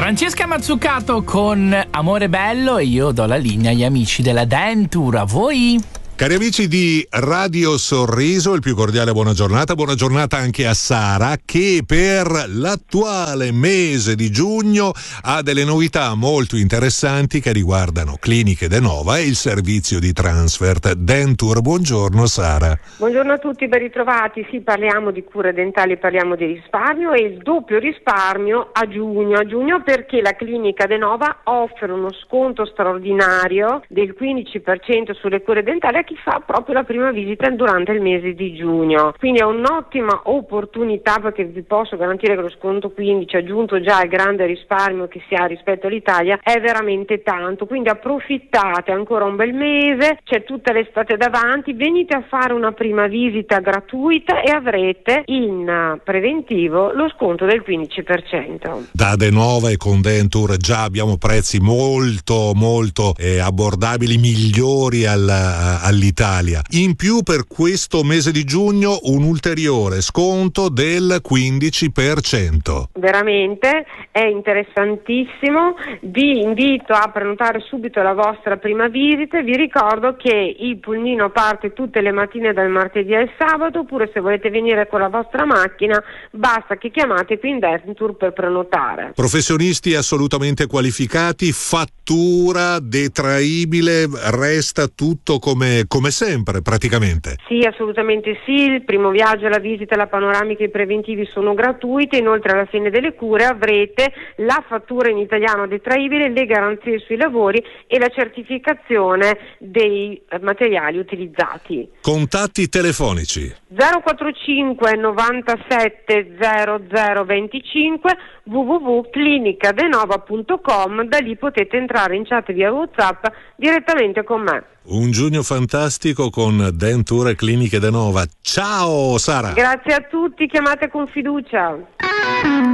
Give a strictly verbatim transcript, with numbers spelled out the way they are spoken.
Francesca Mazzucato con Amore Bello e io do la linea agli amici della Denture. A voi? Cari amici di Radio Sorriso, il più cordiale buona giornata, buona giornata anche a Sara che per l'attuale mese di giugno ha delle novità molto interessanti che riguardano Cliniche Denova e il servizio di Transfert Denture. Buongiorno Sara. Buongiorno a tutti, ben ritrovati. Sì, parliamo di cure dentali, parliamo di risparmio e il doppio risparmio a giugno, a giugno perché la Clinica Denova offre uno sconto straordinario del quindici per cento sulle cure dentali a chi fa proprio la prima visita durante il mese di giugno, quindi è un'ottima opportunità perché vi posso garantire che lo sconto quindici aggiunto già al grande risparmio che si ha rispetto all'Italia è veramente tanto, quindi approfittate ancora un bel mese, c'è tutta l'estate davanti, venite a fare una prima visita gratuita e avrete in preventivo lo sconto del quindici per cento. Da Denova e con Denture già abbiamo prezzi molto molto eh, abbordabili, migliori al, all'Italia. In più per questo mese di giugno un ulteriore sconto del quindici per cento. Veramente è interessantissimo, vi invito a prenotare subito la vostra prima visita e vi ricordo che il pulmino parte tutte le mattine dal martedì al sabato, oppure se volete venire con la vostra macchina basta che chiamate qui in Denture per prenotare. Professionisti assolutamente qualificati, fattura detraibile, resta tutto come, come sempre praticamente. Sì, assolutamente sì, il primo viaggio, la visita, la panoramica e i preventivi sono gratuiti, inoltre alla fine delle cure avrete la fattura in italiano detraibile, le garanzie sui lavori e la certificazione dei materiali utilizzati. Contatti telefonici zero quattro cinque novantasette zero zero venticinque w w w punto clinica denova punto com, da lì potete entrare in chat via WhatsApp direttamente con me. Un giugno fantastico con Denture Cliniche Denova. Ciao Sara! Grazie a tutti, chiamate con fiducia.